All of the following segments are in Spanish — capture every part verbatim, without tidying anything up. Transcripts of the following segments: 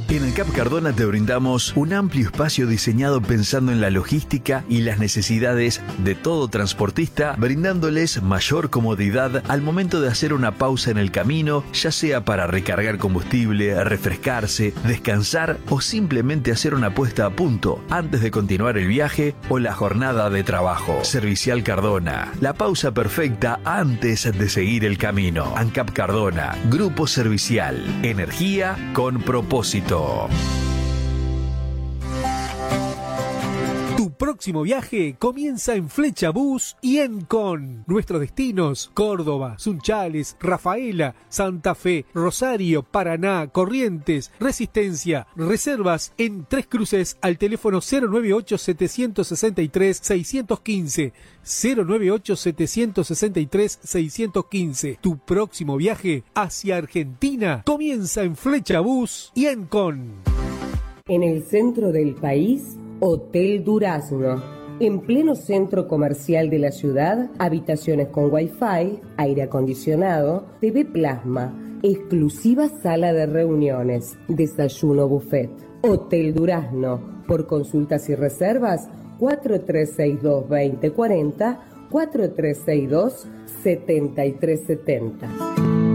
En ANCAP Cardona te brindamos un amplio espacio diseñado pensando en la logística y las necesidades de todo transportista, brindándoles mayor comodidad al momento de hacer una pausa en el camino, ya sea para recargar combustible, refrescarse, descansar o simplemente hacer una puesta a punto antes de continuar el viaje o la jornada de trabajo. Servicial Cardona, la pausa perfecta antes de seguir el camino. ANCAP Cardona, Grupo Servicial, energía con propósito. Tu próximo viaje comienza en Flecha Bus y Encon. Nuestros destinos: Córdoba, Sunchales, Rafaela, Santa Fe, Rosario, Paraná, Corrientes, Resistencia. Reservas en Tres Cruces al teléfono cero nueve ocho, siete seis tres, seis uno cinco. cero nueve ocho, siete seis tres, seis uno cinco. Tu próximo viaje hacia Argentina comienza en Flecha Bus y Encon. En el centro del país, Hotel Durazno. En pleno centro comercial de la ciudad, habitaciones con wifi, aire acondicionado, T V plasma, exclusiva sala de reuniones, desayuno buffet. Hotel Durazno. Por consultas y reservas, cuatro tres seis dos, dos cero cuatro cero, cuatro tres seis dos, siete tres siete cero.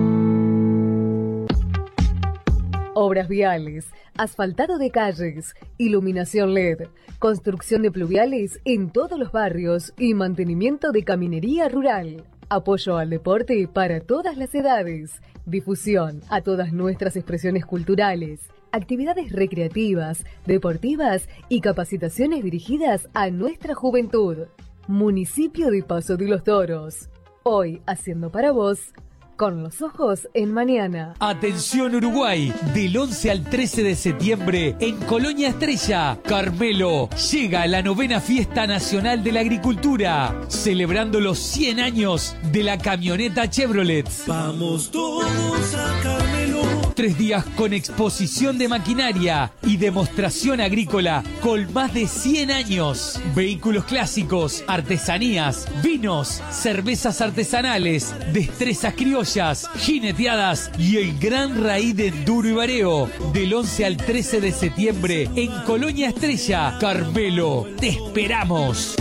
Obras viales, asfaltado de calles, iluminación L E D, construcción de pluviales en todos los barrios y mantenimiento de caminería rural. Apoyo al deporte para todas las edades. Difusión a todas nuestras expresiones culturales. Actividades recreativas, deportivas y capacitaciones dirigidas a nuestra juventud. Municipio de Paso de los Toros. Hoy haciendo para vos, con los ojos en mañana. Atención Uruguay, del once al trece de septiembre en Colonia Estrella, Carmelo, llega la novena Fiesta Nacional de la Agricultura, celebrando los cien años de la camioneta Chevrolet. Vamos todos a Carmelo. Tres días con exposición de maquinaria y demostración agrícola con más de cien años. Vehículos clásicos, artesanías, vinos, cervezas artesanales, destrezas criollas, jineteadas y el gran raíz de enduro y bareo. Del once al trece de septiembre en Colonia Estrella, Carmelo. ¡Te esperamos!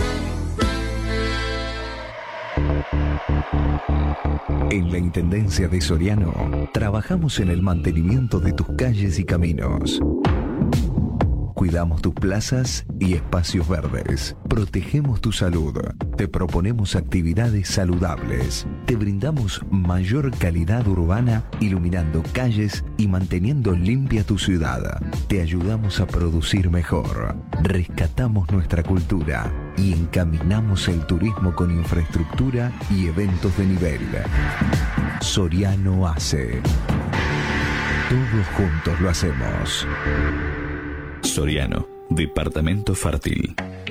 En la Intendencia de Soriano, trabajamos en el mantenimiento de tus calles y caminos. Cuidamos tus plazas y espacios verdes. Protegemos tu salud. Te proponemos actividades saludables. Te brindamos mayor calidad urbana, iluminando calles y manteniendo limpia tu ciudad. Te ayudamos a producir mejor. Rescatamos nuestra cultura y encaminamos el turismo con infraestructura y eventos de nivel. Soriano hace. Todos juntos lo hacemos. Soriano, departamento fértil.